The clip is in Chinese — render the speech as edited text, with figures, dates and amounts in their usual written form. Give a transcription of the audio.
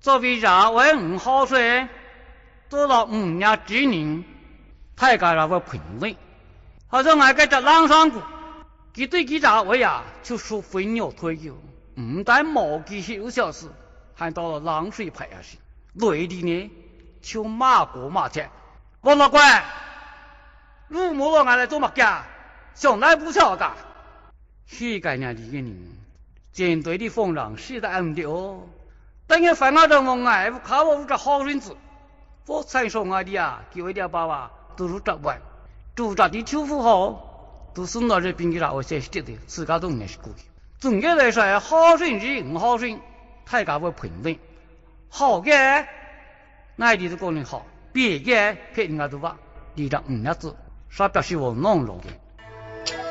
作为社会唔好说，做了5年之人，大家也会评论。好像我这冷上股，佢对佢社会啊，就说飞鸟退休，唔但冇几小小时，还到了冷水派下去，累的呢，就马过马前。我老乖，如果我来做乜嘢，上来不巧噶。世界上的人，舰队的风浪实在唔了。等于反正我爱不靠我这好日子，我才说我的啊，给我的爸爸都是这玩，住着的秋富好，都是那这边给我写的，自家都没是过去。总的来说，好人是唔好人，大家会评论。好嘅，那里的个人好，别嘅骗人家都话，你这5年子，啥表示我弄了的。